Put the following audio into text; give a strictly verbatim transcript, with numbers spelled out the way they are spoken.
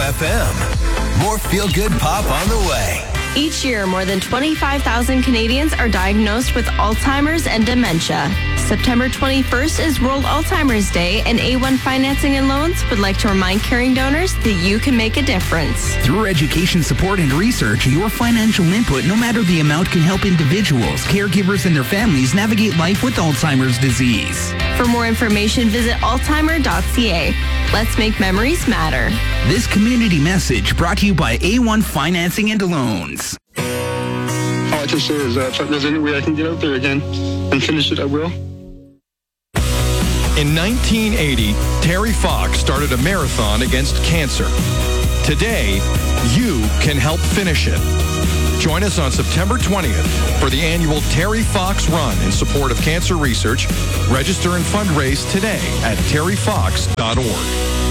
F M. More feel-good pop on the way. Each year, more than twenty-five thousand Canadians are diagnosed with Alzheimer's and dementia. September twenty-first is World Alzheimer's Day, and A one Financing and Loans would like to remind caring donors that you can make a difference. Through education, support, and research, your financial input, no matter the amount, can help individuals, caregivers, and their families navigate life with Alzheimer's disease. For more information, visit alzheimer dot c a. Let's make memories matter. This community message brought to you by A one Financing and Loans. All I can say is that if there's any way I can get out there again and finish it, I will. In nineteen eighty, Terry Fox started a marathon against cancer. Today, you can help finish it. Join us on September twentieth for the annual Terry Fox Run in support of cancer research. Register and fundraise today at terry fox dot org.